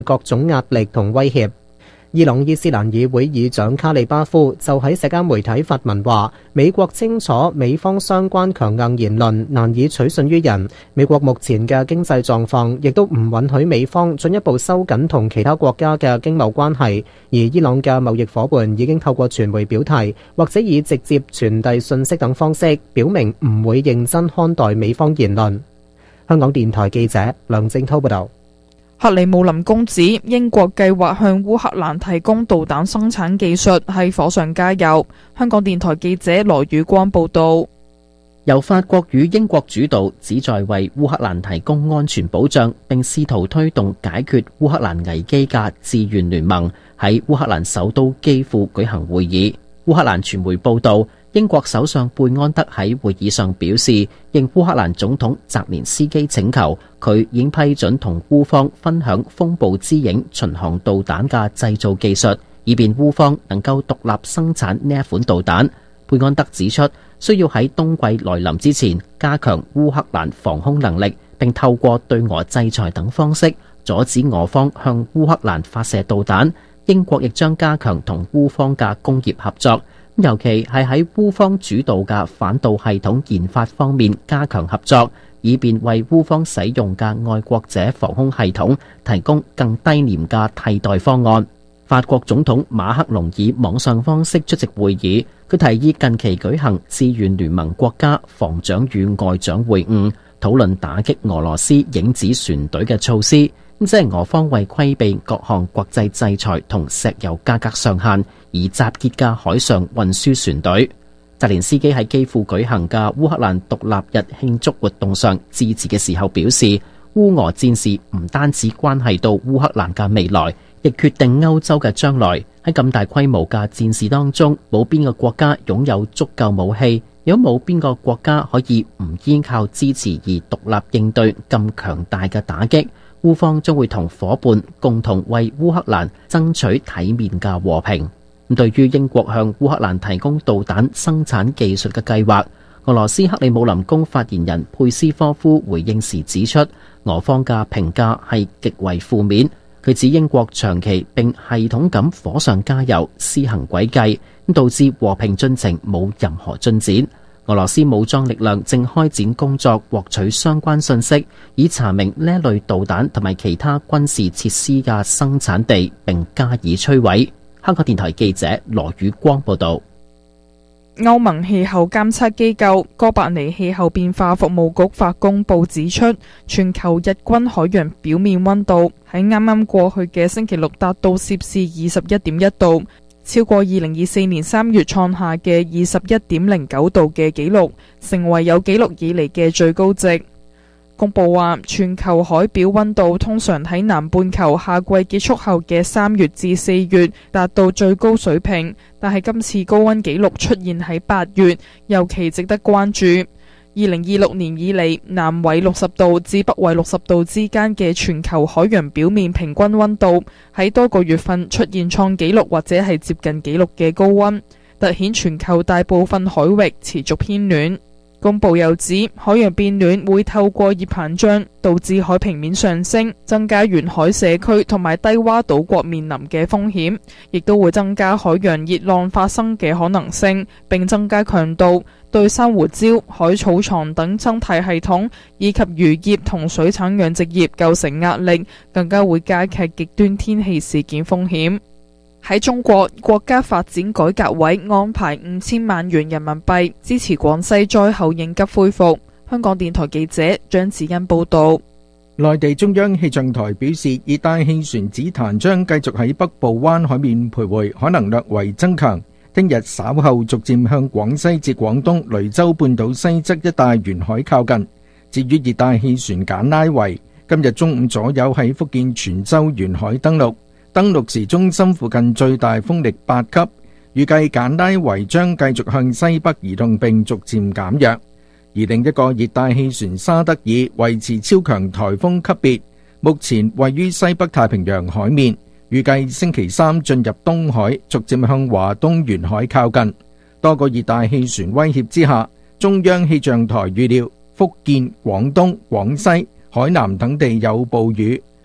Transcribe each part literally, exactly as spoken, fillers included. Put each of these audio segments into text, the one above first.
各種壓力同威脅。伊朗伊斯蘭議會議長卡利巴夫就喺社交媒體發文話，美國清楚美方相關強硬言論難以取信於人，美國目前嘅經濟狀況亦都唔允許美方進一步收緊同其他國家嘅經貿關係，而伊朗嘅貿易夥伴已經透過傳媒表態，或者以直接傳遞信息等方式，表明唔會認真看待美方言論。香港電台記者梁正滔報道。 克里姆林宮指英國計劃向烏克蘭提供導彈生產技術係火上加油。香港電台記者羅宇光報道。 由法國與英國主導，旨在為烏克蘭提供安全保障並試圖推動解決烏克蘭危機嘅志願聯盟喺烏克蘭首都基輔舉行會議。烏克蘭傳媒報道，英國首相貝安德喺會議上表示，應烏克蘭總統澤連斯基請求，佢已經批准同烏方分享風暴之影巡航導彈嘅製造技術，以便烏方能夠獨立生產呢一款導彈。貝安德指出，需要喺冬季來臨之前加強烏克蘭防空能力，並透過對俄制裁等方式阻止俄方向烏克蘭發射導彈。英國亦將加強同烏方嘅工業合作，尤其係喺烏方主導嘅反導系統研發方面加強合作，以便為烏方使用嘅愛國者防空系統提供更低廉嘅替代方案。法國總統馬克龍以網上方式出席會議，佢提議近期舉行志願聯盟國家防長與外長會晤，討論打擊俄羅斯影子船隊嘅措施。即係俄方為規避各項國際制裁同石油價格上限而集結嘅海上運輸船隊。澤連斯基喺基輔舉行嘅烏克蘭獨立日慶祝活動上致辭嘅時候表示，烏俄戰事唔單止關係到烏克蘭嘅未來，亦決定歐洲嘅將來。喺咁大規模嘅戰事當中，冇邊個國家擁有足夠武器，亦都冇邊個國家可以唔依靠支持而獨立應對咁強大嘅打擊。烏方將會同伙伴共同為烏克蘭爭取體面嘅和平。對於英國向烏克蘭提供導彈生產技術嘅計劃，俄羅斯克里姆林宮發言人佩斯科夫回應時指出，俄方嘅評價係極為負面。佢指英國長期並系統咁火上加油，施行詭計，導致和平進程冇任何進展。俄羅斯武裝力量正開展工作，獲取相關信息，以查明呢一類導彈同埋其他軍事設施嘅生產地，並加以摧毀。香港電台記者羅宇光報道。 歐盟氣候監測機構哥白尼氣候變化服務局發公報指出，全球日均海洋表面溫度喺啱啱過去嘅星期六達到攝氏二十一點一度，超過二零二四年三月創下嘅二十一點零九度嘅紀錄，成為有紀錄以嚟嘅最高值。公佈話，全球海表溫度通常喺南半球夏季結束後嘅三月至四月達到最高水平，但係今次高溫紀錄出現喺八月，尤其值得關注。二零二六年以嚟，南緯六十度至北緯六十度之間嘅全球海洋表面平均溫度喺多個月份出現創紀錄或者係接近紀錄嘅高溫，凸顯全球大部分海域持續偏暖。公報又指，海洋變暖會透過熱膨脹導致海平面上升，增加沿海社區同埋低洼島國面臨嘅風險，亦都會增加海洋熱浪發生嘅可能性，並增加強度，對珊瑚礁、海草床等生態系統以及漁業同水產養殖業構成壓力，更加會加劇極端天氣事件風險。喺中國，國家發展改革委安排五千萬元人民幣支持廣西災後應急恢復。香港電台記者張子欣報道。 內地中央氣象台表示，熱帶氣旋子彈將繼續喺北部灣海面徘徊，可能略為增強。聽日稍後逐漸向廣西至廣東雷州半島西側一帶沿海靠近。至於熱帶氣旋簡拉維，今日中午左右喺福建泉州沿海登陸。登陸時中心附近最大風力八級，預計簡拉維將繼續向西北移動並逐漸減弱。而另一個熱帶氣旋沙德爾維持超強颱風級別，目前位於西北太平洋海面，預計星期三進入東海，逐漸向華東沿海靠近。多個熱帶氣旋威脅之下，中央氣象台預料福建、廣東、廣西、海南等地有暴雨。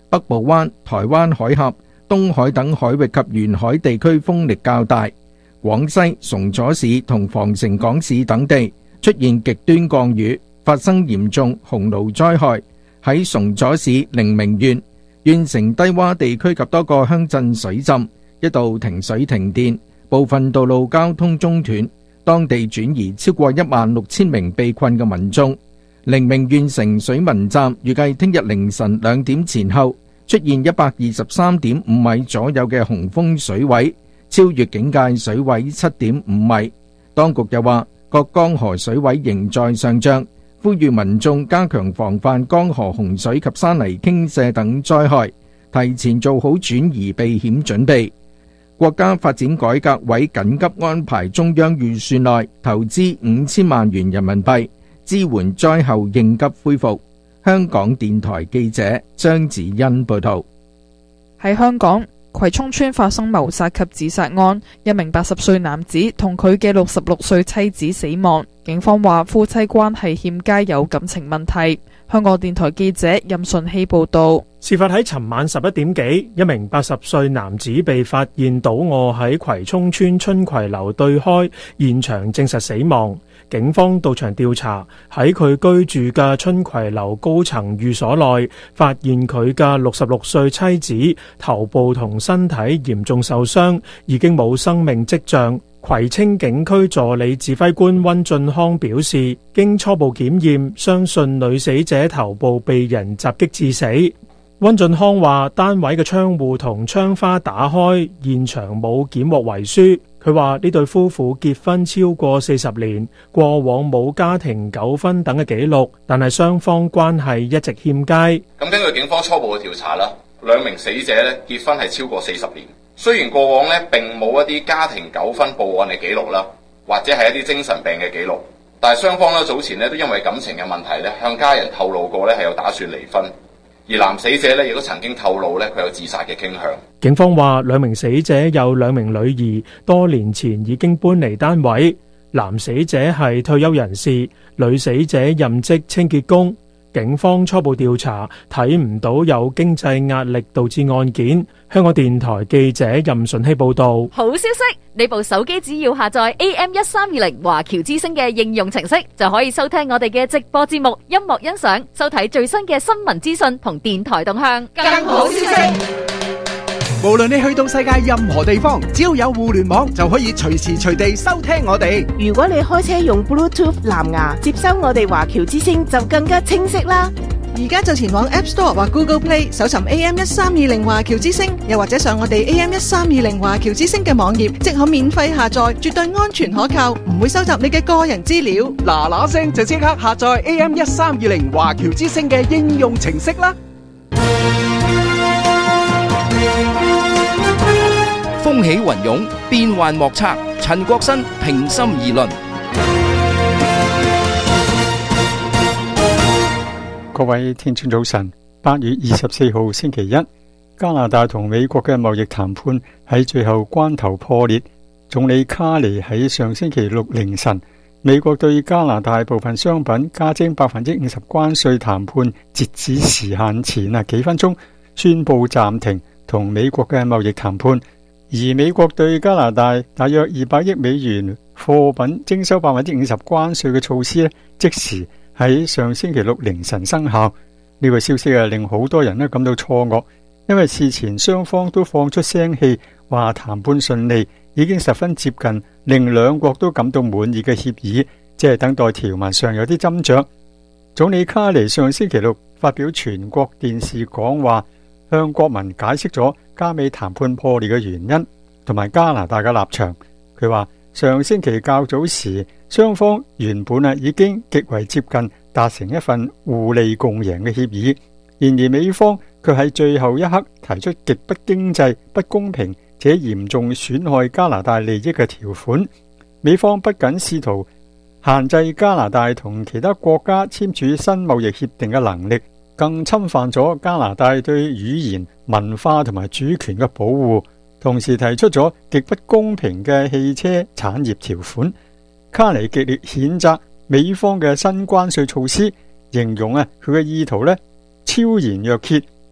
北部灣、台灣海峽、東海等海域及沿海地區風力較大。廣西崇左市同防城港市等地出現極端降雨，發生嚴重洪澇災害。喺崇左市寧明縣，縣城低洼地區及多個鄉鎮水浸，一度停水停電，部分道路交通中斷，當地轉移超過一萬六千名被困嘅民眾。寧明縣城水文站預計聽日凌晨兩點前後出現一百二十三點五米左右嘅洪峰水位，超越警戒水位七點五米。當局又話，各江河水位仍在上漲，呼籲民眾加強防範江河洪水及山泥傾瀉等災害，提前做好轉移避險準備。國家發展改革委緊急安排中央預算內投資五千萬元人民幣，支援災後應急恢復。香港電台記者張子欣報道。 喺香港葵涌村發生謀殺及自殺案，一名八十歲男子同佢嘅六十六歲妻子死亡。警方話夫妻關係欠佳，有感情問題。香港電台記者任順希報道。 事發喺尋晚十一點幾，一名八十歲男子被發現倒卧喺葵涌村春葵樓對開，現場證實死亡。警方到場調查，喺佢居住嘅春葵樓高層寓所內，發現佢嘅六十六歲妻子頭部同身體嚴重受傷，已經冇生命跡象。葵青警區助理指揮官溫俊康表示，經初步檢驗，相信女死者頭部被人襲擊致死。溫俊康話，單位嘅窗戶同窗花打開，現場冇檢獲遺書。佢話呢對夫婦結婚超過四十年，過往冇家庭糾紛等嘅記錄，但係雙方關係一直欠佳。 咁根據警方初步嘅調查啦，兩名死者咧結婚係超過四十年，雖然過往咧並冇一啲家庭糾紛報案嘅記錄啦，或者係一啲精神病嘅記錄，但係雙方咧早前咧都因為感情嘅問題咧向家人透露過咧係有打算離婚。而男死者咧亦都曾經透露咧佢有自殺嘅傾向。 警方話兩名死者有兩名女兒，多年前已經搬離單位。男死者係退休人士，女死者任職清潔工。警方初步調查睇唔到有經濟壓力導致案件。香港電台記者任順希報道。 好消息，你部手機只要下載 A M 一三二零華僑之聲嘅應用程式，就可以收聽我哋嘅直播節目、音樂欣賞、收睇最新嘅新聞資訊同電台動向。更好消息， 無論你去到世界任何地方，只要有互聯網，就可以隨時隨地收聽我哋。 如果你開車用 Bluetooth 藍牙接收我哋華僑之聲，就更加清晰啦。 而家就前往 App Store 或 Google Play 搜尋 A M 一三二零華僑之聲，又或者上我哋 A M 一三二零華僑之聲嘅網頁，即可免費下載，絕對安全可靠，唔會收集你嘅個人資料。 嗱嗱聲就即刻下載 A M 一三二零華僑之聲嘅應用程式啦！ 風起雲湧，變幻莫測。陳國新平心而論。 各位聽眾早晨，八月二十四號星期一，加拿大同美國嘅貿易談判喺最後關頭破裂。總理卡尼喺上星期六凌晨，美國對加拿大部分商品加徵百分之五十關稅談判截止時限前啊幾分鐘，宣布暫停同美國嘅貿易談判。而美國對加拿大大約二百億美元貨品徵收百分之五十關稅嘅措施咧，即時喺上星期六凌晨生效。呢個消息啊，令好多人咧感到錯愕，因為事前雙方都放出聲氣，話談判順利，已經十分接近令兩國都感到滿意嘅協議，即係等待條文上有啲斟酌。總理卡尼上星期六發表全國電視講話，向國民解釋咗加美談判破裂嘅原因同埋加拿大嘅立場。佢話上星期較早時，雙方原本啊已經極為接近達成一份互利共贏嘅協議，然而美方卻喺最後一刻提出極不經濟、不公平且嚴重損害加拿大利益嘅條款。美方不僅試圖限制加拿大同其他國家簽署新貿易協定嘅能力，更侵犯咗加拿大對語言、文化同埋主權嘅保護，同時提出咗極不公平嘅汽車產業條款。卡尼極力譴責美方嘅新關稅措施，形容啊佢嘅意圖咧超然若揭，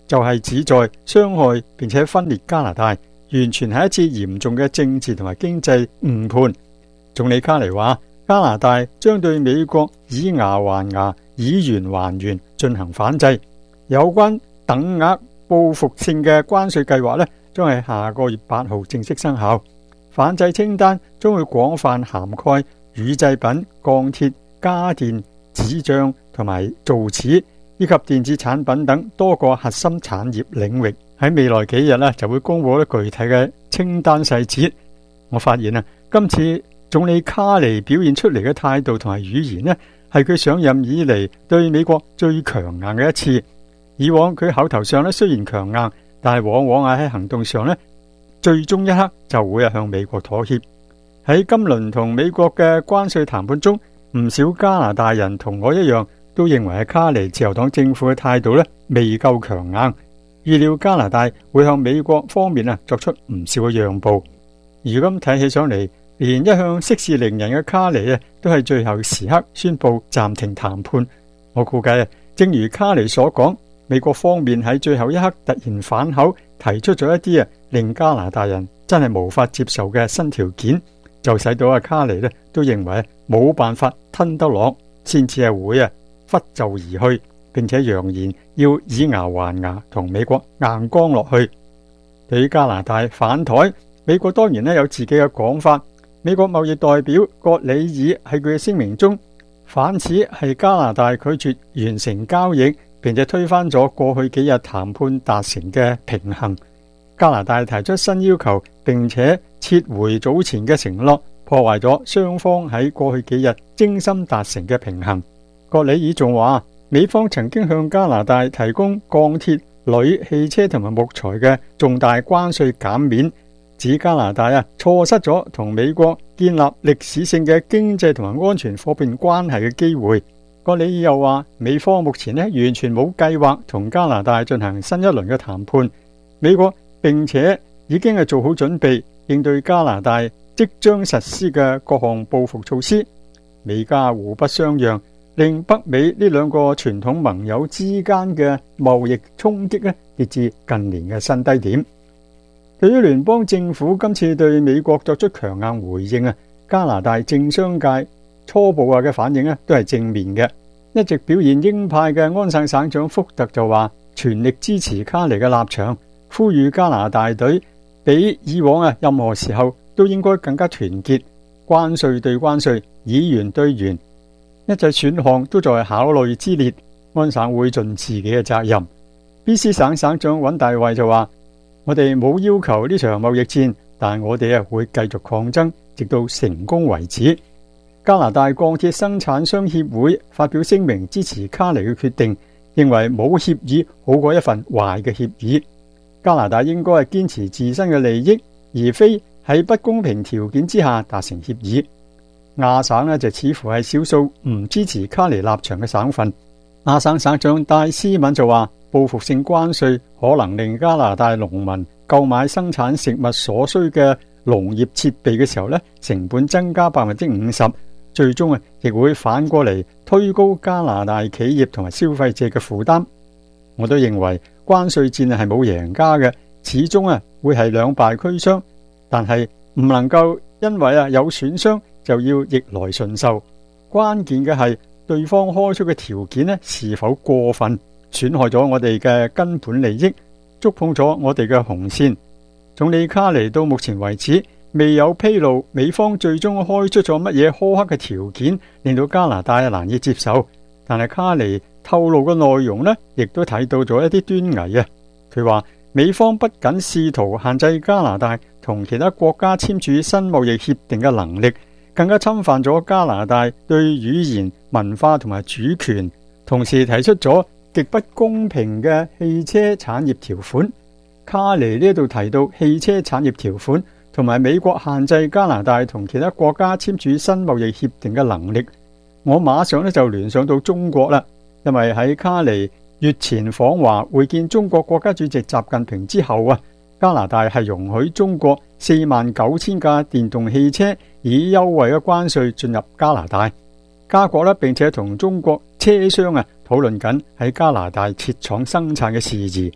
就係旨在傷害並且分裂加拿大，完全係一次嚴重嘅政治同埋經濟誤判。總理卡尼話，加拿大將對美國以牙還牙、以元還元進行反制。有關等額報復性嘅關稅計劃呢，將係下個月八號正式生效。反制清單將會廣泛涵蓋乳製品、鋼鐵、家電、紙張同埋造紙以及電子產品等多個核心產業領域。喺未來幾日呢，就會公布啲具體嘅清單細節。我發現啊，今次總理卡尼表現出嚟嘅態度同埋語言呢，係佢上任以嚟對美國最強硬嘅一次。以往佢口頭上呢雖然強硬，但係往往啊喺行動上呢，最終一刻就會向美國妥協。喺今輪同美國嘅關稅談判中，唔少加拿大人同我一樣都認為係卡尼自由黨政府嘅態度呢未夠強硬，預料加拿大會向美國方面啊作出唔少嘅讓步。如今睇起上嚟，連一向息事寧人嘅卡尼啊都係最後時刻宣布暫停談判。我估計啊，正如卡尼所講，美國方面喺最後一刻突然反口，提出咗一啲啊令加拿大人真係無法接受嘅新條件，就使到阿卡尼咧都認為冇辦法吞得落，先至係會啊拂袖而去，並且揚言要以牙還牙同美國硬剛落去。對於加拿大反台，美國當然咧有自己嘅講法。美國貿易代表葛里爾喺佢嘅聲明中反指係加拿大拒絕完成交易，並且推翻咗過去幾日談判達成嘅平衡。加拿大提出新要求，並且撤回早前嘅承諾，破壞咗雙方喺過去幾日精心達成嘅平衡。葛里爾仲話，美方曾經向加拿大提供鋼鐵、鋁、汽車同埋木材嘅重大關稅減免，指加拿大啊錯失咗同美國建立歷史性嘅經濟同埋安全夥伴關係嘅機會。葛里爾又話，美方目前呢完全冇計劃同加拿大進行新一輪嘅談判，美國並且已經係做好準備應對加拿大即將實施嘅各項報復措施。美加互不相讓，令北美呢兩個傳統盟友之間嘅貿易衝擊呢跌至近年嘅新低點。對於聯邦政府今次對美國作出強硬回應啊，加拿大政商界初步啊嘅反應呢都係正面嘅。一直表現鷹派嘅安省省長福特就話全力支持卡尼嘅立場，呼籲加拿大隊比以往啊任何時候都應該更加團結，關稅對關稅，以元對元，一切選項都在考慮之列，安省會盡自己嘅責任。B C 省省長尹大衛就話，我哋冇要求呢場貿易戰，但我哋啊會繼續抗爭，直到成功為止。加拿大鋼鐵生產商協會發表聲明支持卡尼嘅決定，認為冇協議好過一份壞嘅協議。加拿大應該係堅持自身嘅利益，而非喺不公平條件之下達成協議。亞省呢就似乎係少數唔支持卡尼立場嘅省份。亞省省長戴斯敏就話，報復性關稅可能令加拿大農民購買生產食物所需嘅農業設備嘅時候呢，成本增加百分之五十，最終啊亦會反過嚟推高加拿大企業同埋消費者嘅負擔。我都認為關稅戰係冇贏家嘅，始終啊會係兩敗俱傷，但係唔能夠因為啊有損傷就要逆來順受。關鍵嘅係對方開出嘅條件呢是否過分，損害咗我哋嘅根本利益，觸碰咗我哋嘅紅線。總理卡尼到目前為止未有披露美方最終開出咗乜嘢苛刻嘅條件，令到加拿大難以接受。但係卡尼透露嘅內容呢，亦都睇到咗一啲端倪啊。佢話美方不僅試圖限制加拿大同其他國家簽署新貿易協定嘅能力，更加侵犯咗加拿大對語言、文化同埋主權，同時提出咗極不公平嘅汽車產業條款。卡尼呢度提到汽車產業條款同埋美國限制加拿大同其他國家簽署新貿易協定嘅能力，我馬上呢就聯想到中國啦。因為喺卡尼月前訪華會見中國國家主席習近平之後啊，加拿大係容許中國四萬九千架電動汽車以優惠嘅關稅進入加拿大。加國呢並且同中國車商啊討論緊喺加拿大設廠生產嘅事宜。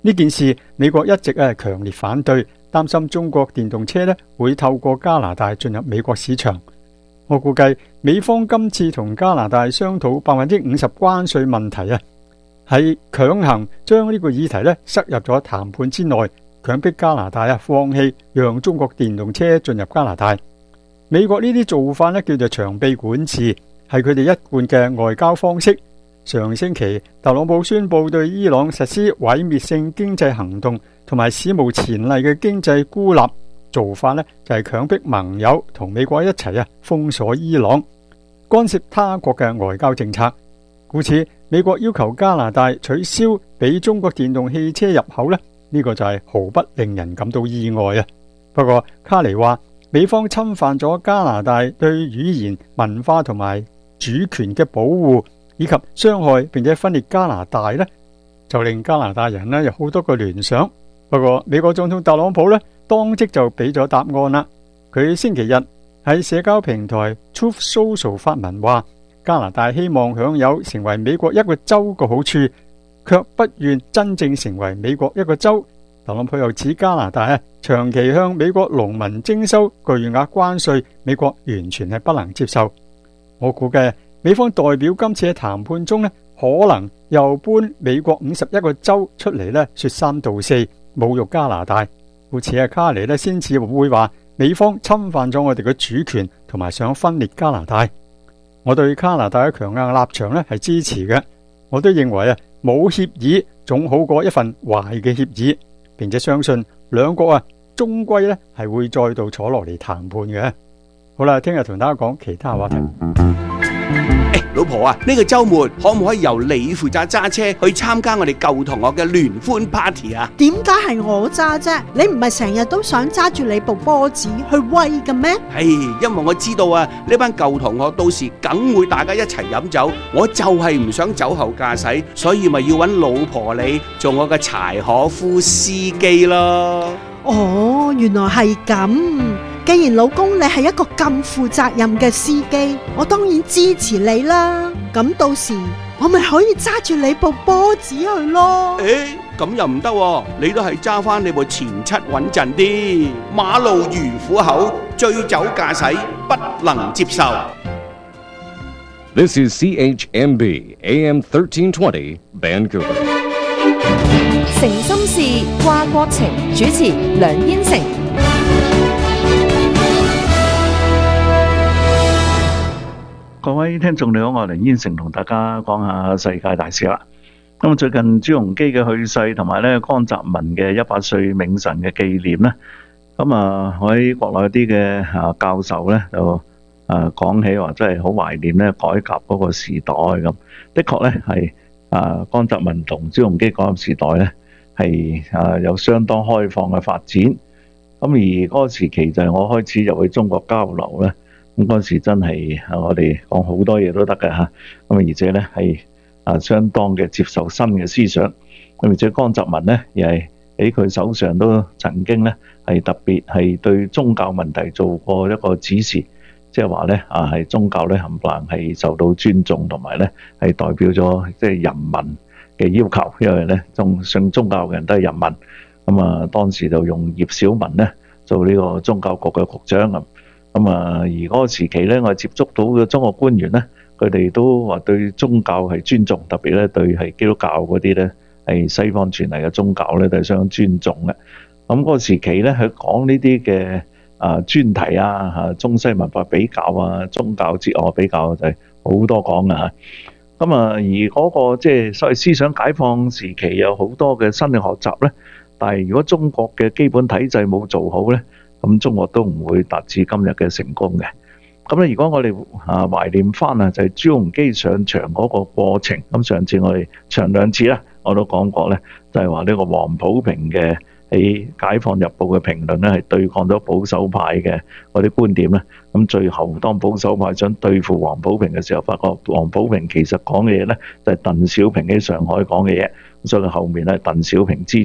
呢件事美國一直係強烈反對，擔心中國電動車咧會透過加拿大進入美國市場。我估計美方今次同加拿大商討百分之五十關稅問題啊，係強行將呢個議題咧塞入咗談判之內，強迫加拿大啊放棄讓中國電動車進入加拿大。美國呢啲做法咧叫做長臂管治，係佢哋一貫嘅外交方式。上星期特朗普宣布對伊朗實施毀滅性經濟行動同埋史無前例嘅經濟孤立，做法呢就係強迫盟友同美國一齊啊封鎖伊朗，干涉他國嘅外交政策。故此美國要求加拿大取消俾中國電動汽車入口呢，呢個就係毫不令人感到意外啊。不過卡尼話美方侵犯咗加拿大對語言文化同埋主權嘅保護，以及傷害並且分裂加拿大呢，就令加拿大人呢有好多個聯想。不過美國總統特朗普呢當即就俾咗答案啦。佢星期日喺社交平台 Truth Social 發文話，加拿大希望享有成為美國一個州嘅好處，卻不願真正成為美國一個州。特朗普又指加拿大啊長期向美國農民徵收巨額關稅，美國完全係不能接受。我估計美方代表今次嘅談判中呢，可能又搬美國五十一個州出嚟呢，說三道四，侮辱加拿大。故此啊，卡尼呢先至會話美方侵犯咗我哋嘅主權，同埋想分裂加拿大。我對加拿大嘅強硬立場呢係支持嘅。我都認為啊，冇協議總好過一份壞嘅協議，並且相信兩國啊終歸呢係會再度坐落嚟談判嘅。好啦，聽日同大家講其他話題。 老婆啊，呢個週末可唔可以由你負責揸車去參加我哋舊同學嘅聯歡 party 啊？ 點解係我揸啫？你唔係成日都想揸住你部波子去威嘅咩？ 唉，因為我知道啊，呢班舊同學到時梗會大家一齊飲酒，我就係唔想酒後駕駛，所以咪要揾老婆你做我嘅柴可夫司機咯。 哦，原來係咁。既然老公你係一個咁負責任嘅司機，我當然支持你啦。咁到時我咪可以揸住你部波子去咯。 誒，咁又唔得喎，你都係揸翻你部前七穩陣啲。馬路如虎口，醉酒駕駛不能接受。 This is C H M B A M thirteen twenty Vancouver。 誠心事，掛國情，主持梁燕成。 各位聽眾你好，我係梁燕成，同大家講下世界大事啦。咁最近朱鎔基嘅去世，同埋咧江澤民嘅一百歲冥神嘅紀念咧，咁啊喺國內啲嘅啊教授咧就啊講起話，真係好懷念咧改革嗰個時代咁。的確咧係啊江澤民同朱鎔基改革時代咧係啊有相當開放嘅發展。咁而嗰個時期就係我開始入去中國交流咧。咁嗰時真係我哋講好多嘢都得嘅嚇，咁而且咧係啊相當嘅接受新嘅思想，咁而且江澤民咧亦係喺佢手上都曾經咧係特別係對宗教問題做過一個指示，即係話咧啊係宗教咧冚唪唥係受到尊重，同埋咧係代表咗即係人民嘅要求，因為咧宗信宗教嘅人都係人民，咁啊當時就用葉小文咧做呢個宗教局嘅局長咁。咁啊，而嗰個時期咧，我接觸到嘅中國官員咧，佢哋都話對宗教係尊重，特別咧對係基督教嗰啲咧係西方傳嚟嘅宗教咧都係相當尊重嘅。咁嗰個時期咧，佢講呢啲嘅啊專題啊嚇中西文化比較啊，宗教哲學比較就係好多講嘅嚇。咁啊，而嗰個即係所謂思想解放時期有好多嘅新嘅學習咧，但係如果中國嘅基本體制冇做好咧，咁中國都唔會達至今日嘅成功嘅。咁咧，如果我哋啊懷念翻啊，就係朱鎔基上場嗰個過程。咁上次我哋長兩次啦，我都講過咧，就係話呢個黃埔平嘅喺《解放日報》嘅評論咧，係對抗咗保守派嘅嗰啲觀點咧。咁最後當保守派想對付黃埔平嘅時候，發覺黃埔平其實講嘅嘢咧，就係鄧小平喺上海講嘅嘢。所以後面咧，鄧小平支持。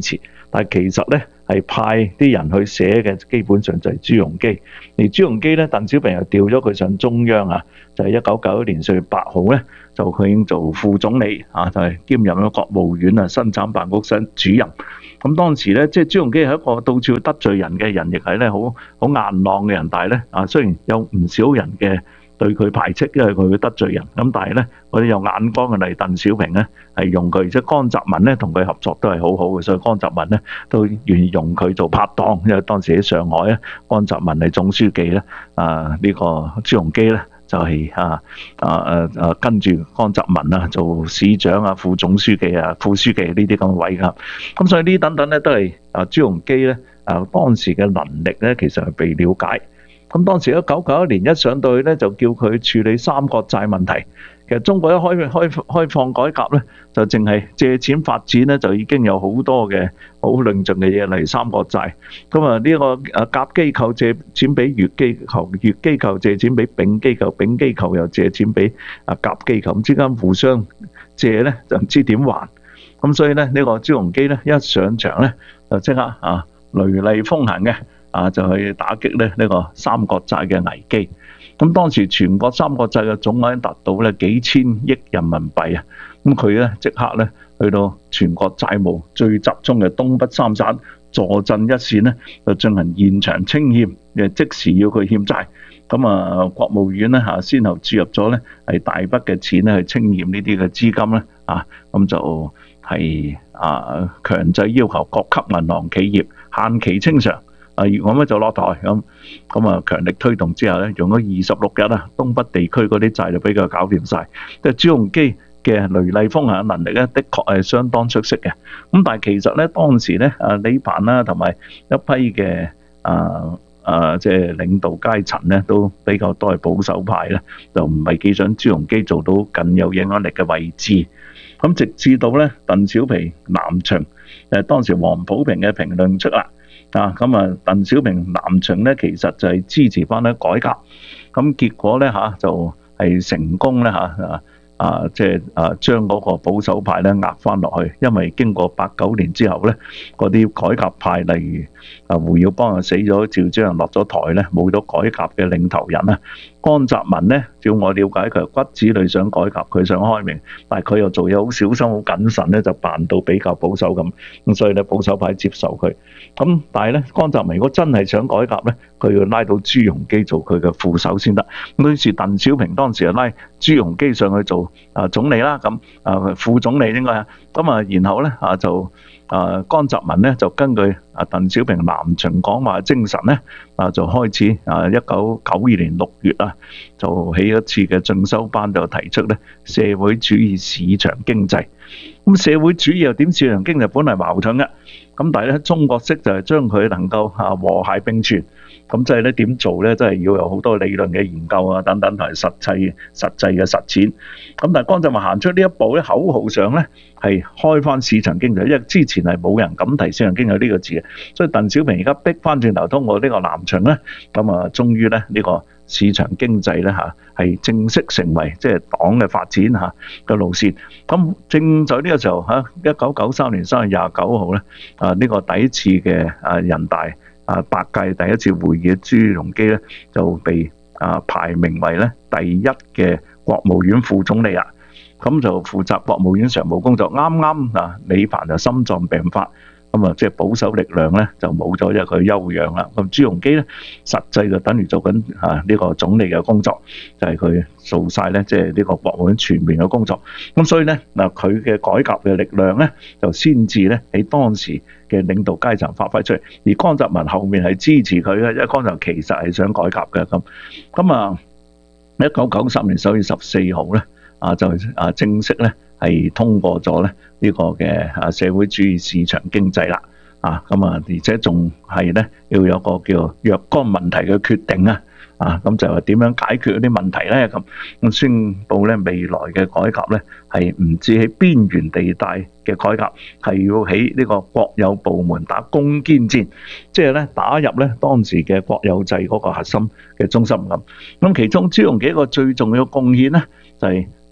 但係其實咧係派啲人去寫嘅，基本上就係朱鎔基。而朱鎔基咧，鄧小平又調咗佢上中央啊，就係一九九一年四月八號咧，就佢已經做副總理啊，就係、是、兼任咗國務院啊生產辦公室主任。咁當時咧，即係朱鎔基係一個到處得罪人嘅人，亦係咧好好硬朗嘅人，但係咧啊，雖然有唔少人嘅對佢排斥，因為佢會得罪人。咁但係咧，嗰啲有眼光嘅例鄧小平咧，係用佢，即係江澤民咧同佢合作都係好好嘅，所以江澤民咧都願意用佢做拍檔。因為當時喺上海咧，江澤民係總書記咧，啊呢個朱鎔基咧就係啊啊啊啊跟住江澤民啊做市長啊、副總書記啊、副書記呢啲咁嘅位㗎。咁所以呢等等咧都係啊朱鎔基咧啊當時嘅能力咧，其實係被了解。咁當時一九九一年一上到去咧，就叫佢處理三角債問題。其實中國一開開開放改革咧，就淨係借錢發展咧，就已經有好多嘅好論盡嘅嘢，例如三角債。咁啊呢個誒甲機構借錢俾乙機構，乙機構借錢俾丙機構，丙機構又借錢俾啊甲機構，咁之間互相借咧就唔知點還。咁所以咧呢個朱鎔基咧一上場咧就即刻啊雷厲風行嘅。啊，就去打擊咧呢個三角債嘅危機。咁當時全國三角債嘅總額達到咧幾千億人民幣啊！咁佢咧即刻咧去到全國債務最集中嘅東北三省，坐鎮一線咧，就進行現場清欠，誒即時要佢欠債。咁啊，國務院咧嚇先後注入咗咧係大筆嘅錢咧去清欠呢啲嘅資金咧啊，咁就係啊強制要求各級銀行企業限期清償。啊，咁咧就落台咁，咁啊強力推動之後咧，用咗二十六日啊，東北地區嗰啲債就比較搞掂晒。即係朱鎔基嘅雷厲風行嘅能力咧，的確係相當出色嘅。咁但係其實咧，當時咧啊李鵬啦，同埋一批嘅啊啊即係領導階層咧，都比較多係保守派咧，就唔係幾想朱鎔基做到更有影響力嘅位置。咁直至到咧鄧小平南巡，誒當時黃埔平嘅評論出啦。啊，咁啊，鄧小平南巡咧，其實就係支持翻咧改革，咁結果咧嚇就係成功咧嚇啊啊，即係啊將嗰個保守派咧壓翻落去，因為經過八九年之後咧，嗰啲改革派例如啊胡耀邦啊死咗，趙紫陽落咗台咧，冇咗改革嘅領頭人啊。江澤民咧，照我了解，佢係骨子裏想改革，佢想開明，但係佢又做嘢好小心、好謹慎咧，就扮到比較保守咁，咁所以咧保守派接受佢。咁但係咧，江澤民如果真係想改革咧，佢要拉到朱鎔基做佢嘅副手先得。咁於是鄧小平當時就拉朱鎔基上去做啊總理啦，咁啊副總理應該啊，咁啊然後咧啊就。啊，江澤民咧就根據啊鄧小平南巡講話精神咧，啊就開始啊一九九二年六月啊，就起一次嘅進修班，就提出咧社會主義市場經濟。咁社會主義又點市場經濟本嚟矛盾嘅，咁但係咧中國式就係將佢能夠啊和諧並存。咁即係咧點做咧，真係要有好多理論嘅研究啊，等等同埋實際實際嘅實踐。咁但係江澤民行出呢一步咧，口號上咧係開翻市場經濟，因為之前係冇人敢提市場經濟呢個字嘅，所以鄧小平而家逼翻轉頭通過呢個南巡咧，咁啊終於咧呢個市場經濟咧嚇係正式成為即係黨嘅發展嚇嘅路線。咁正在呢個時候嚇，一九九三年三月廿九號咧啊呢個第一次嘅啊人大。啊，八屆第一次會議嘅朱鎔基咧就被啊排名為咧第一嘅國務院副總理啦，咁就負責國務院常務工作。啱啱啊，李鵬就心臟病發，咁啊即係保守力量咧就冇咗，因為佢休養啦。咁朱鎔基咧實際就等於做緊啊呢個總理嘅工作，就係佢做曬咧即係呢個國務院全面嘅工作。咁所以咧嗱，佢嘅改革嘅力量咧就先至咧喺當時嘅領導階層發揮出嚟，而江澤民後面係支持佢嘅，因為江澤民其實係想改革嘅咁。咁啊，一九九三年十月十四號咧，啊就啊正式咧係通過咗咧呢個嘅啊社會主義市場經濟啦，啊咁啊，而且仲係咧要有個叫若干問題嘅決定啊。啊，咁就係點樣解決嗰啲問題咧？咁咁宣佈咧，未來嘅改革咧係唔止喺邊緣地帶嘅改革，係要喺呢個國有部門打攻堅戰，即係咧打入咧當時嘅國有制嗰個核心嘅中心咁。咁其中朱鎔基一個最重要嘅貢獻咧，就係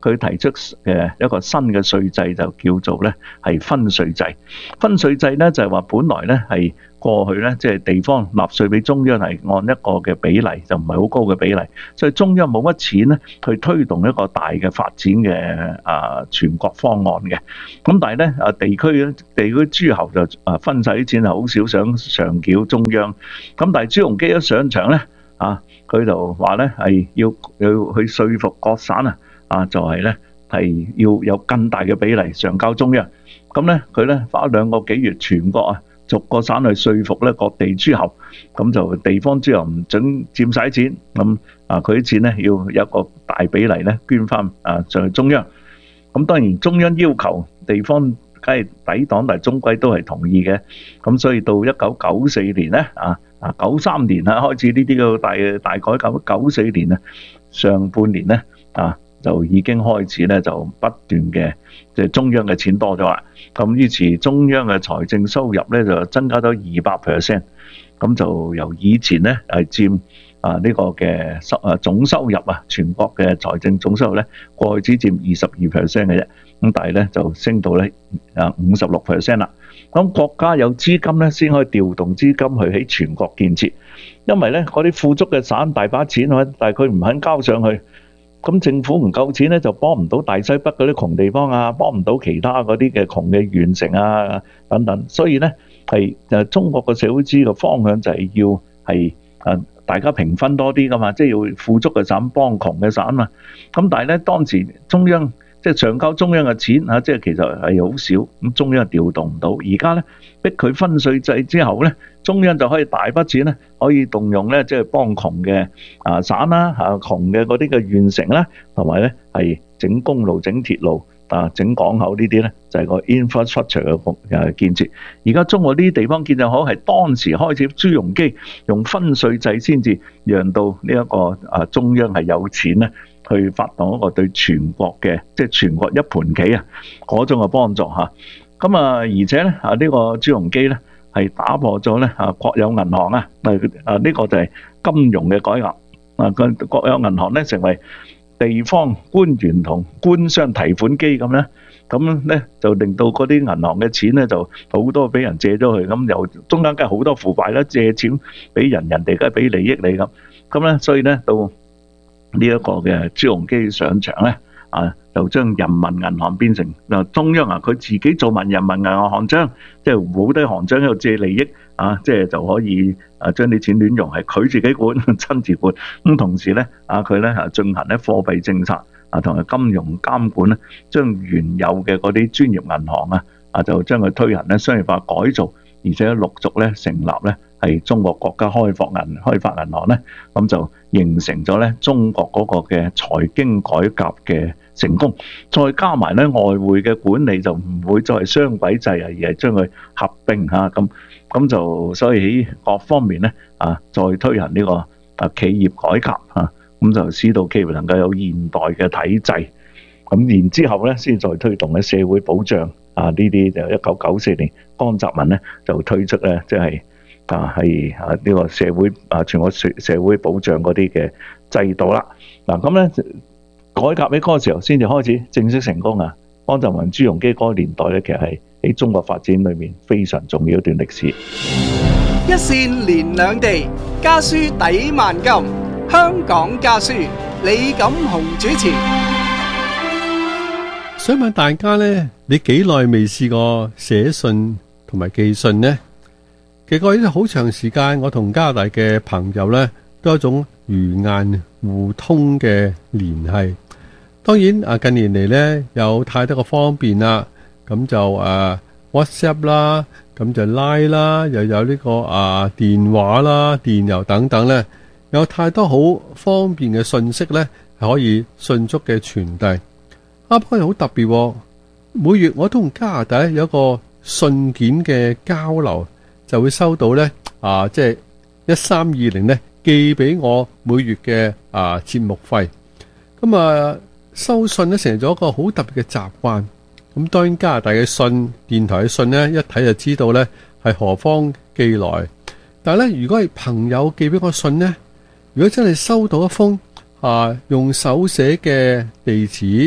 佢提出嘅一個新嘅稅制就叫做咧係分稅制。分稅制咧就係話本來咧係過去咧即係地方納稅俾中央係按一個嘅比例，就唔係好高嘅比例，所以中央冇乜錢咧去推動一個大嘅發展嘅啊全國方案嘅。咁但係咧啊地區咧地區諸侯就啊分晒啲錢，係好少想上繳中央。咁但係朱鎔基一上場咧啊，佢就話咧係要要去說服各省啊，啊就係咧係要有更大嘅比例上交中央。咁咧佢咧花兩個幾月，全國啊逐個省去說服咧各地諸侯，咁就地方諸侯唔準佔晒錢，咁啊佢啲錢咧要有一個大比例咧捐翻啊上去中央。咁當然中央要求地方梗係抵擋，但係終歸都係同意嘅。咁所以到一九九四年咧啊啊九三年啊開始呢啲嘅大大改革，九四年啊上半年咧啊就已經開始咧就不斷嘅即係中央嘅錢多咗啦。咁於是中央嘅財政收入咧就增加咗二百 percent， 咁就由以前咧係佔啊呢個嘅收啊總收入啊全國嘅財政總收入咧過去只佔二十二 percent 嘅啫，咁但係咧就升到咧啊五十六 percent 啦。咁國家有資金咧先可以調動資金去起全國建設，因為咧嗰啲富足嘅省大把錢啊，但係佢唔肯交上去。咁政府唔夠錢咧，就幫唔到大西北嗰啲窮地方啊，幫唔到其他嗰啲嘅窮嘅縣城啊等等，所以咧係誒中國嘅社會主義嘅方向就係要係誒大家平分多啲噶嘛，即係要富足嘅省幫窮嘅省啊嘛。咁但係咧當時中央即係上交中央嘅錢啊，即係其實係好少，咁中央調動唔到。而家咧逼佢分稅制之後咧，中央就可以大筆錢咧，可以動用咧，即係幫窮嘅啊省啦，嚇窮嘅嗰啲嘅縣城啦，同埋咧係整公路、整鐵路啊、整港口呢啲咧，就係個 infrastructure 嘅誒建設。而家中國呢啲地方建設好，係當時開始朱鎔基用分稅制先至讓到呢一個啊中央係有錢咧，去發動一個對全國嘅即係全國一盤棋啊嗰種嘅幫助嚇。咁啊，而且咧啊呢個朱鎔基咧係打破咗咧啊國有銀行啊，啊呢個就係金融嘅改革啊，個國有銀行咧成為地方官員同官商提款機咁咧，咁咧就令到嗰啲銀行嘅錢咧就好多俾人借咗去，咁又中間梗係好多腐敗啦，借錢俾人，人哋梗係俾利益你咁，咁咧所以咧到呢一個嘅朱鎔基上場咧啊，就將人民銀行變成嗱中央啊，佢自己做埋人民銀行行長，即係冇得行長喺度借利益啊，即係就可以啊將啲錢亂用，係佢自己管，親自管。咁同時咧啊，佢咧啊進行咧貨幣政策啊，同埋金融監管咧，將原有嘅嗰啲專業銀行啊啊就將佢推行咧商業化改造，而且陸續咧成立咧係中國國家開發銀開發銀行咧，咁就形成咗咧中國嗰個嘅財經改革嘅成功，再加埋咧外匯嘅管理就唔會再係雙軌制啊，而係將佢合併嚇咁，咁就所以喺各方面咧啊，再推行呢個啊企業改革嚇，咁就使到企業能夠有現代嘅體制，咁然之後咧先再推動咧社會保障啊呢啲就一九九四年江澤民咧就推出咧即係啊係啊呢個社會啊全國社社會保障嗰啲嘅制度啦，嗱咁咧。改革喺嗰個時候先至開始正式成功啊！江澤民、朱鎔基嗰個年代咧，其實係喺中國發展裏面非常重要一段歷史。 一線連兩地，家書抵萬金。香港家書，李錦雄主持。 想問大家呢，你幾耐未試過寫信同埋寄信呢？其實過咗好長時間，我同加拿大嘅朋友呢，都有一種如雁互通嘅聯繫。當然啊，近年嚟咧有太多嘅方便啦，咁就誒 WhatsApp 啦，咁就 Line 啦，又有呢個啊電話啦、電郵等等咧，有太多好方便嘅信息咧，係可以迅速嘅傳遞。啊，不過好特別，每月我都同加拿大有一個信件嘅交流，就會收到咧啊，即係一三二零咧寄俾我每月嘅啊節目費，咁啊。收信咧成咗一個好特別嘅習慣，咁當然加拿大嘅信、電台嘅信咧，一睇就知道咧係何方寄來。但係咧，如果係朋友寄俾我信咧，如果真係收到一封啊用手寫嘅地址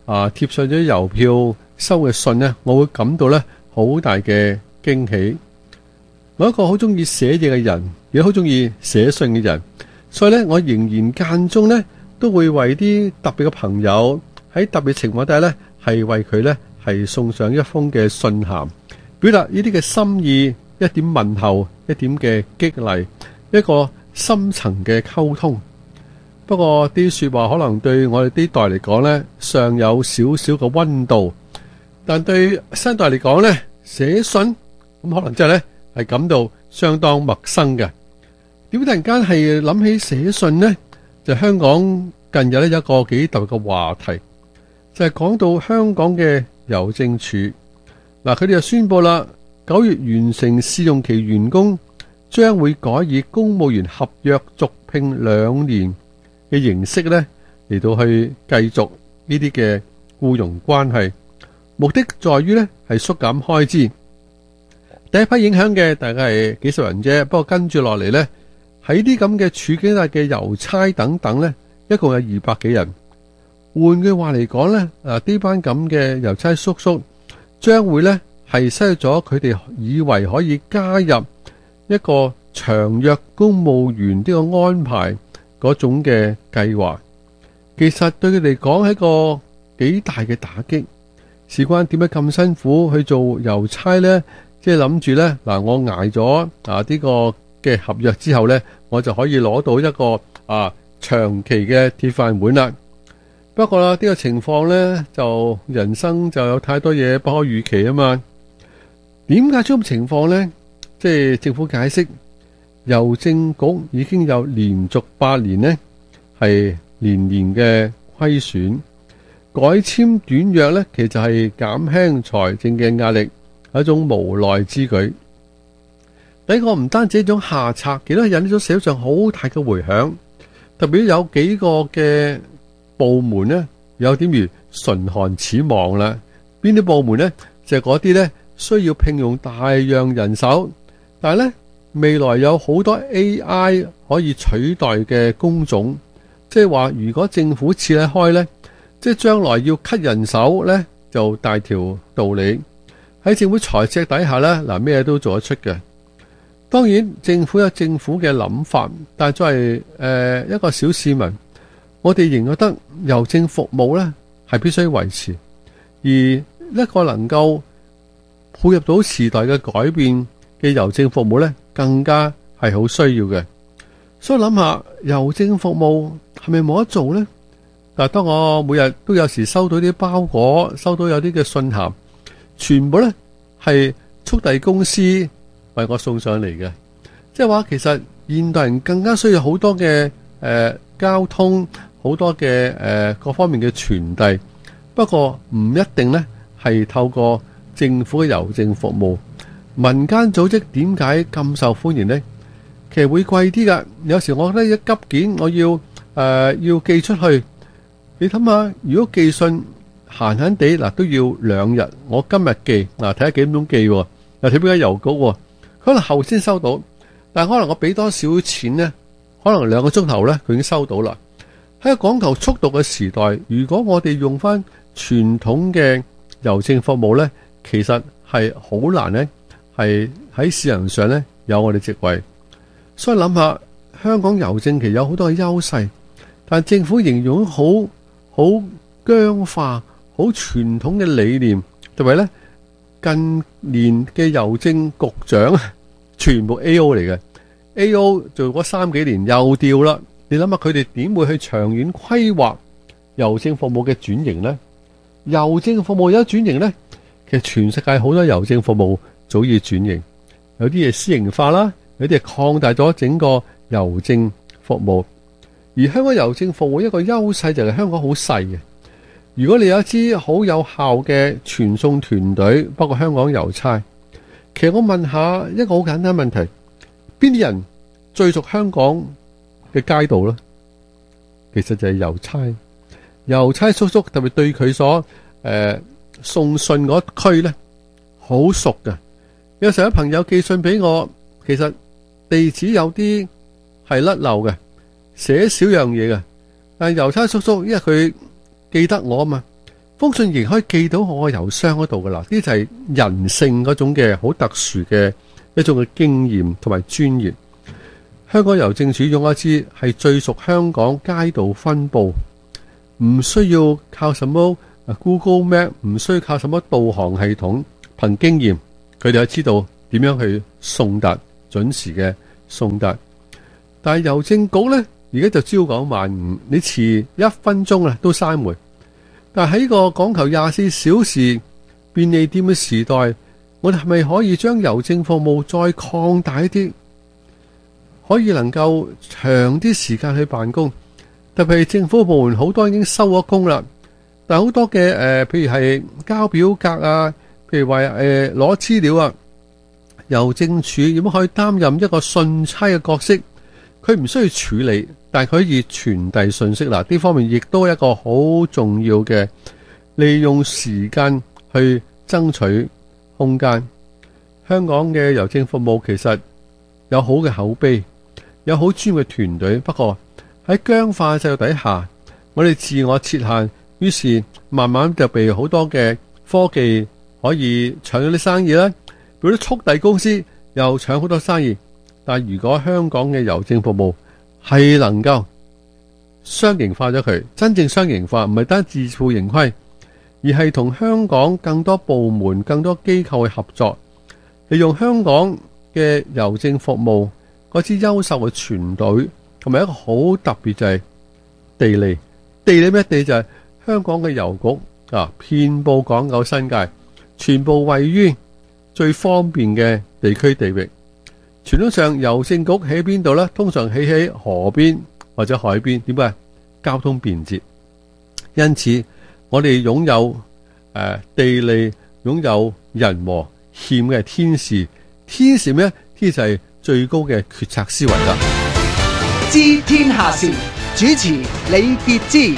啊貼上咗郵票收嘅信呢，我會感到呢好大嘅驚喜。我一個好中意寫嘢嘅人，亦好中意寫信嘅人，所以呢，我仍然間中呢都會為啲特別嘅朋友喺特別情況底下呢，係為佢呢係送上一封嘅信函，表達呢啲嘅心意，一點問候，一點嘅激勵，一個深層嘅溝通。不過啲說話可能對我哋啲代嚟講呢，尚有少少嘅溫度，但對新代嚟講呢，寫信咁可能真係呢係感到相當陌生嘅。點解突然間係諗起寫信呢？就香港近日呢有一個幾特別嘅話題，就係講到香港嘅郵政處。嗱，佢哋就宣布啦，九月完成試用期員工將會改以公務員合約續聘兩年嘅形式咧嚟到去繼續呢啲嘅僱傭關係，目的在於咧係縮減開支。第一批影響嘅大概係幾十人啫，不過跟住落嚟咧喺啲咁嘅處境下嘅郵差等等咧，一共有二百幾人。換句話嚟講咧，啊呢班咁嘅郵差叔叔將會咧係失去咗佢哋以為可以加入一個長約公務員呢個安排嗰種嘅計劃，其實對佢哋講係一個幾大嘅打擊。事關點解咁辛苦去做郵差呢？即係諗住呢，嗱，我捱咗啊呢個嘅合約之後呢，我就可以攞到一個啊長期嘅鐵飯碗啦。不過啦，呢個情況呢，就人生就有太多嘢不可預期啊嘛。點解出咁情況呢？即係政府解釋，郵政局已經有連續八年呢係年年嘅虧損，改簽短約呢，其實係減輕財政嘅壓力，係一種無奈之舉。第一個唔單止一種下策，亦都引起咗社會上好大嘅回響。特別有幾個嘅部門呢，有點如唇寒齒亡啦。邊啲部門呢？就係嗰啲呢需要聘用大量人手，但係呢未來有好多 A I 可以取代嘅工種，即係話如果政府設得開呢，即係將來要 cut 人手呢，就大條道理。喺政府財赤底下呢，嗱咩都做得出嘅。當然政府有政府嘅諗法，但係作為誒一個小市民，我哋仍覺得郵政服務呢係必須維持，而一個能夠配合到時代嘅改變嘅郵政服務呢，更加係好需要嘅。所以諗下郵政服務係咪冇得做呢？但係當我每日都有時收到啲包裹，收到有啲嘅信函，全部呢係速遞公司為我送上嚟嘅，即係話其實現代人更加需要好多嘅誒、呃、交通，好多嘅誒、呃、各方面嘅傳遞。不過唔一定呢係透過政府嘅郵政服務，民間組織點解咁受歡迎呢？其實會貴啲噶。有時我覺得一急件我要誒、呃、要寄出去，你諗下，如果寄信閒閒地嗱都要兩日，我今日寄嗱睇下幾點鐘寄，又睇邊間郵局，可能後先收到，但係可能我俾多少錢呢？可能兩個鐘頭呢，佢已經收到啦。喺個講求速度嘅時代，如果我哋用翻傳統嘅郵政服務呢，其實係好難呢，係喺市場上呢有我哋職位。所以諗下香港郵政其實有好多嘅優勢，但政府形容好好僵化、好傳統嘅理念，特別呢近年嘅郵政局長全部 A O 嚟嘅 ，A O 做咗三幾年又調啦。你諗下佢哋點會去長遠規劃郵政服務嘅轉型呢？郵政服務有轉型呢？其實全世界好多郵政服務早已轉型，有啲嘢私營化啦，有啲係擴大咗整個郵政服務。而香港郵政服務一個優勢就係香港好細嘅。如果你有一支好有效嘅傳送團隊，包括香港郵差，其實我問下一個好簡單問題：邊啲人最熟香港嘅街道呢？其實就係郵差，郵差叔叔特別對佢所誒、呃、送信嗰區呢，好熟㗎。有時候有朋友寄信俾我，其實地址有啲係甩漏嘅，寫少樣嘢嘅，但係郵差叔叔因為佢記得我啊嘛， 封信仍可以寄到我嘅郵箱嗰度噶啦。呢就係人性嗰種嘅好特殊嘅一種嘅經驗同埋專業。香港郵政署用一支係最屬香港街道分佈，唔需要靠什麼 Google Map， 唔需要靠什麼導航系統，憑經驗佢哋就知道點樣去送達，準時嘅送達。但係郵政局呢，而家就朝九晚五，你遲一分鐘啊都閂門。但係喺個講求廿四小時便利店嘅時代，我哋係咪可以將郵政服務再擴大一啲，可以能夠長啲時間去辦公？特別係政府部門好多已經收咗工啦，但係好多嘅誒、呃，譬如係交表格啊，譬如話誒攞資料啊，郵政署點樣可以擔任一個信差嘅角色？佢唔需要處理，但係佢可以傳遞信息啦。呢方面亦都係一個好重要嘅，利用時間去爭取空間。香港嘅郵政服務其實有好嘅口碑，有好專業嘅團隊。不過喺僵化制度底下，我哋自我設限，於是慢慢就被好多嘅科技可以搶咗啲生意啦。比如啲速遞公司又搶好多生意。但如果香港嘅郵政服務係能夠商營化咗佢，真正商營化，唔係單自負盈虧，而係同香港更多部門、更多機構去合作，利用香港嘅郵政服務嗰支優秀嘅團隊，同埋一個好特別就係地理。地理咩地？就係香港嘅郵局啊，遍佈港九新界，全部位於最方便嘅地區地域。傳統上郵政局喺邊度呢？通常起喺河邊或者海邊。點解？交通便捷。因此我哋擁有誒、呃、地利，擁有人和，欠嘅係天時。天時咩？天時就係最高嘅決策思維啦。 知天下事，主持李傑之。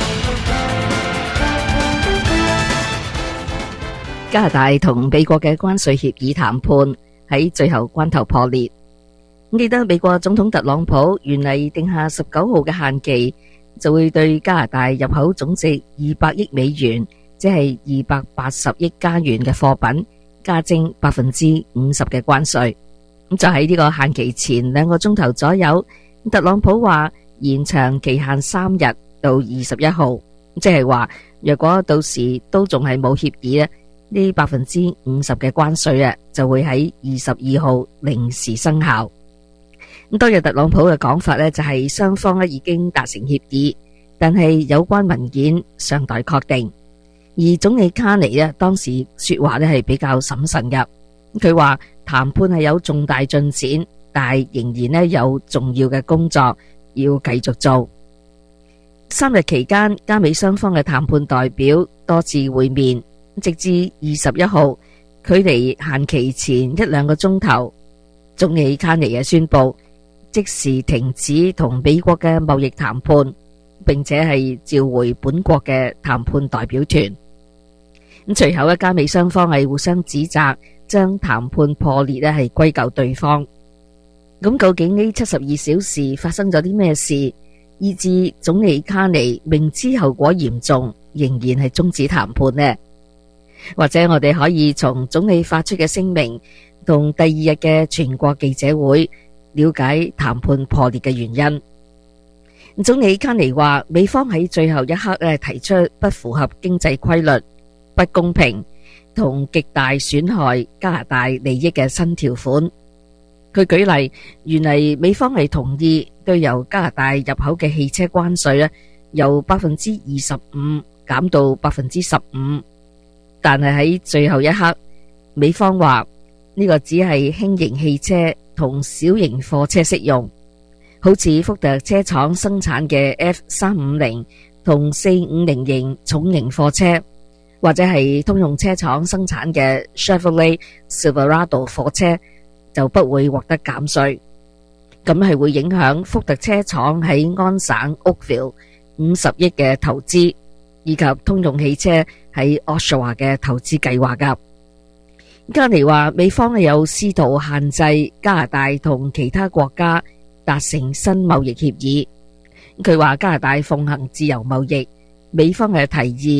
加拿大同美國嘅關稅協議談判喺最後關頭破裂。記得美國總統特朗普原嚟定下十九號嘅限期，就會對加拿大入口總值二百億美元，即係二百八十億加元嘅貨品，加徵百分之五十嘅關稅。咁就喺呢個限期前兩個鐘頭左右，特朗普話延長期限三日到二十一號，即係話若果到時都仲係冇協議咧，呢百分之五十嘅關稅啊，就會喺二十二號零時生效。咁當日特朗普嘅講法呢，就係雙方咧已經達成協議，但係有關文件尚待確定。而總理卡尼呢，當時說話呢係比較審慎㗎，佢話談判係有重大進展，但係仍然呢有重要嘅工作要繼續做。三日期間，加美雙方嘅談判代表多次會面。直至二十一號，距離限期前一兩個鐘頭，總理卡尼嘅宣布即時停止同美國嘅貿易談判，並且係召回本國嘅談判代表團。咁隨後，加美雙方係互相指責，將談判破裂咧係歸咎對方。咁究竟呢七十二小時發生咗啲咩事，以致總理卡尼明知後果嚴重，仍然係終止談判呢？或者我哋可以從總理發出嘅聲明同第二日嘅全國記者會了解談判破裂嘅原因。總理卡尼話，美方喺最後一刻咧提出不符合經濟規律、不公平同極大損害加拿大利益嘅新條款。佢舉例，原嚟美方係同意對由加拿大入口嘅汽車關稅咧由百分之二十五減到百分之十五。但係喺最後一刻，美方話呢個只係輕型汽車同小型貨車適用，好似福特車廠生產嘅 F 三五零同四五零型重型貨車，或者係通用車廠生產嘅 Chevrolet Silverado 貨車就不會獲得減稅。咁係會影響福特車廠喺安省 Oakville 五十億嘅投資，以及通用汽車喺 Oshawa 嘅投資計劃噶。加尼話美方有試圖限制加拿大同其他國家達成新貿易協議。佢話加拿大奉行自由貿易，美方嘅提議不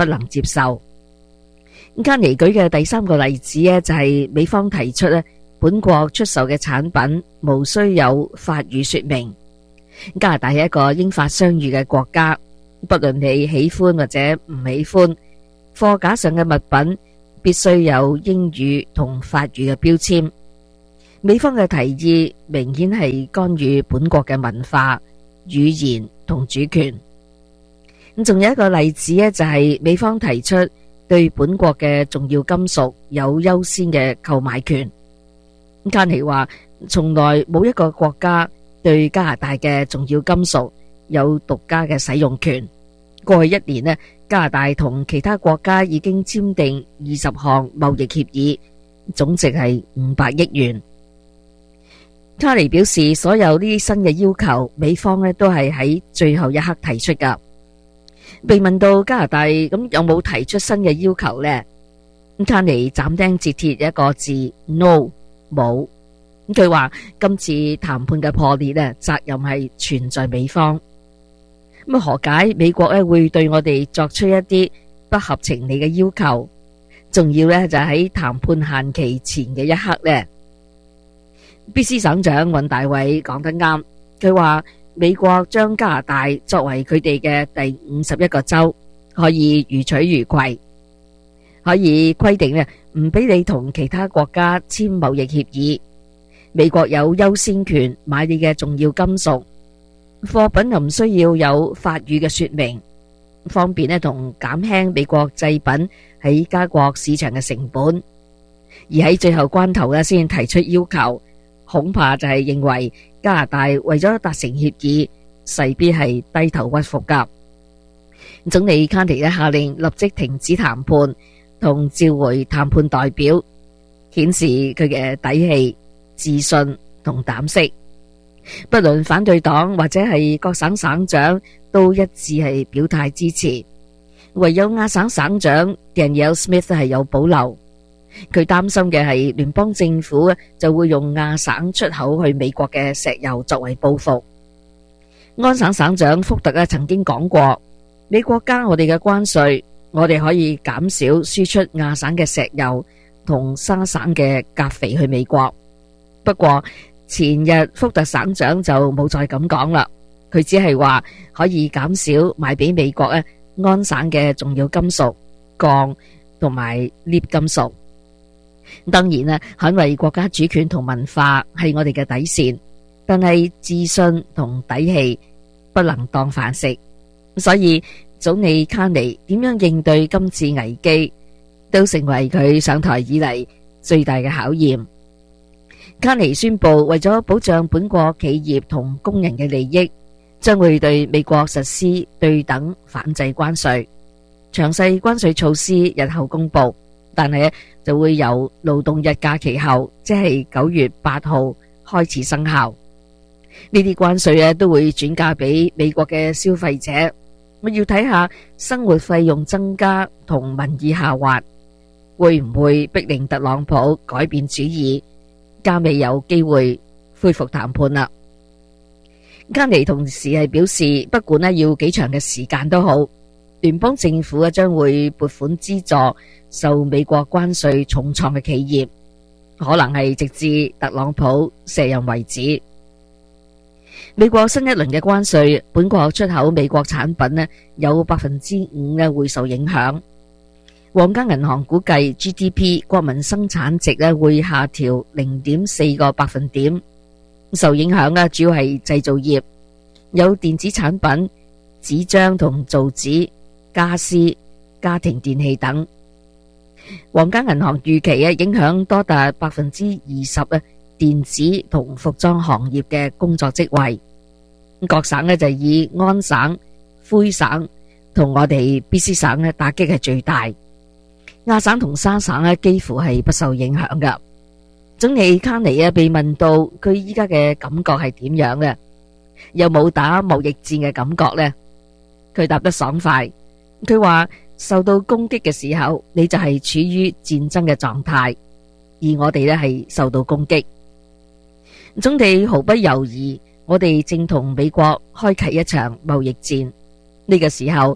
不能接受。卡尼舉嘅第三個例子呢，就係美方提出呢，本國出售嘅產品無需有法語說明。加拿大係一個英法雙語嘅國家，不論你喜歡或者唔喜歡，貨架上嘅物品必須有英語同法語嘅標籤。美方嘅提議明顯係干預本國嘅文化、語言同主權。咁仲有一個例子呢，就係美方提出對本國嘅重要金屬有優先嘅購買權。卡尼話，從來冇一個國家對加拿大嘅重要金屬有獨家嘅使用權。過去一年呢，加拿大同其他國家已經簽訂二十項貿易協議，總值係五百億元。卡尼表示，所有呢啲新嘅要求，美方呢都係喺最後一刻提出噶。被問到加拿大咁有冇提出新嘅要求呢？卡尼斬釘截鐵一個字 no 冇。佢話今次談判嘅破裂呢，責任係全在美方。咁何解美國呢會對我哋作出一啲不合情理嘅要求？仲要呢就喺談判限期前嘅一刻呢。B C 省長尹大偉講得啱，佢話美國將加拿大作為佢哋嘅第五十一個州，可以如取如攜，可以規定呢唔俾你同其他國家簽貿易協議。美國有優先權買你嘅重要金屬貨品，又唔需要有法語嘅說明，方便呢同減輕美國製品喺加國市場嘅成本。而喺最後關頭呢先提出要求，恐怕就係認為加拿大為咗達成協議，勢必係低頭屈服噶。總理卡尼呢下令立即停止談判，同召回談判代表，顯示佢嘅底氣、自信同膽識。不論反對黨或者係各省省長都一致係表態支持，唯有亞省省長 Danielle Smith 係有保留。佢擔心嘅係聯邦政府就會用亞省出口去美國嘅石油作為報復。安省省長福特咧曾經講過，美國加我哋嘅關稅，我哋可以減少輸出亞省嘅石油同沙省嘅鉀肥去美國。不過前日福特省長就冇再咁講啦，佢只係話可以減少賣俾美國咧安省嘅重要金屬、鋼同埋鎳金屬。當然啦，捍衛國家主權同文化係我哋嘅底線，但係自信同底氣不能當飯食。所以總理卡尼點樣應對今次危機，都成為佢上台以嚟最大嘅考驗。卡尼宣布，為咗保障本國企業同工人嘅利益，將會對美國實施對等反制關稅。詳細關稅措施日後公布，但係就會由勞動日假期後，即係九月八號開始生效。呢啲關稅咧都會轉嫁俾美國嘅消費者。我要睇下生活費用增加同民意下滑，會唔會逼令特朗普改變主意？加未有機會恢復談判啦。卡尼同時係表示，不管咧要幾長嘅時間都好，聯邦政府咧將會撥款資助受美國關稅重創嘅企業，可能係直至特朗普卸任為止。美國新一輪嘅關稅，本國出口美國產品咧有百分之五咧會受影響。皇家銀行估計 G D P 國民生產值咧會下調零點四個百分點，受影響嘅主要係製造業，有電子產品、紙張同造紙、家私、家庭電器等。皇家銀行預期嘅影響多達百分之二十嘅電子同服裝行業嘅工作職位。各省咧就以安省、魁省同我哋 B C 省咧打擊係最大。亞省同沙省咧幾乎係不受影響噶。總理卡尼啊被問到佢依家嘅感覺係點樣嘅，有冇打貿易戰嘅感覺呢？佢答得爽快，佢話受到攻擊嘅時候，你就係處於戰爭嘅狀態，而我哋咧係受到攻擊。總理毫不猶豫，我哋正同美國開啟一場貿易戰。呢個時候，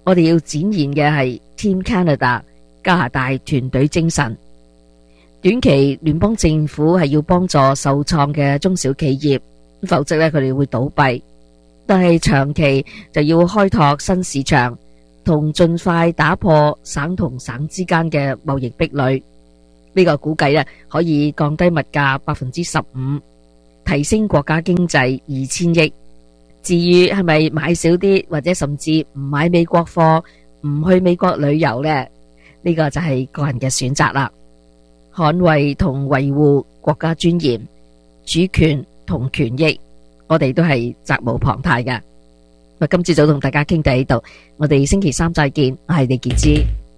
我哋要展現嘅係 Team Canada 加拿大團隊精神。短期聯邦政府係要幫助受創嘅中小企業，否則咧佢哋會倒閉。但係長期就要開拓新市場，同盡快打破省同省之間嘅貿易壁壘。呢個估計咧可以降低物價百分之十五，提升國家經濟二千億。至於係咪買少啲，或者甚至唔買美國貨，唔去美國旅遊呢？呢個就係個人嘅選擇啦。捍衛同維護國家尊嚴、主權同權益，我哋都係責無旁貸嘅。今朝早同大家傾到呢度，我哋星期三再見，我係李潔芝。